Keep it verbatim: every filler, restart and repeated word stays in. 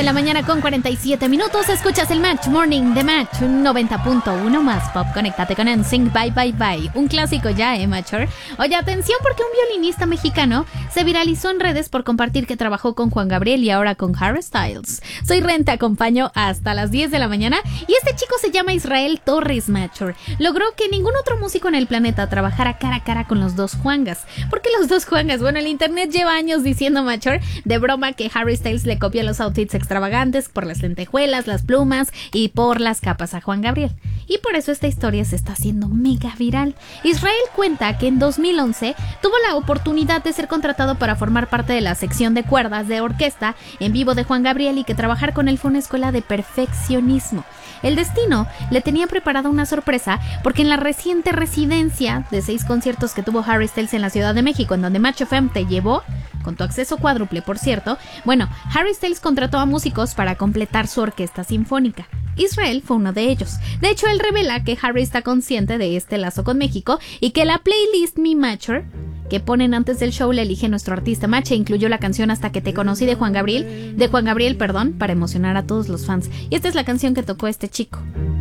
la mañana con cuarenta y siete minutos. Escuchas el Match Morning de Match noventa punto uno más pop. Conéctate con N Sync Bye Bye Bye. Un clásico ya, ¿eh, Matcher? Oye, atención, porque un violinista mexicano se viralizó en redes por compartir que trabajó con Juan Gabriel y ahora con Harry Styles. Soy Ren, te acompaño hasta las diez de la mañana. Y este chico se llama Israel Torres, Matcher. Logró que ningún otro músico en el planeta trabajara cara a cara con los dos Juangas. ¿Por qué los dos Juangas? Bueno, el internet lleva años diciendo, Matcher, de broma, que Harry Styles le copia los outfits extravagantes por las lentejuelas, las plumas y por las capas a Juan Gabriel. Y por eso esta historia se está haciendo mega viral. Israel cuenta que en dos mil once tuvo la oportunidad de ser contratado para formar parte de la sección de cuerdas de orquesta en vivo de Juan Gabriel y que trabajar con él fue una escuela de perfeccionismo. El destino le tenía preparada una sorpresa porque en la reciente residencia de seis conciertos que tuvo Harry Styles en la Ciudad de México, en donde Match F M te llevó, con tu acceso cuádruple, por cierto, bueno, Harry Styles contrató a músicos para completar su orquesta sinfónica. Israel fue uno de ellos. De hecho, él revela que Harry está consciente de este lazo con México y que la playlist Me Matcher que ponen antes del show le elige nuestro artista Match e incluyó la canción Hasta que te conocí de Juan Gabriel, de Juan Gabriel, perdón, para emocionar a todos los fans. Y esta es la canción que tocó este chico.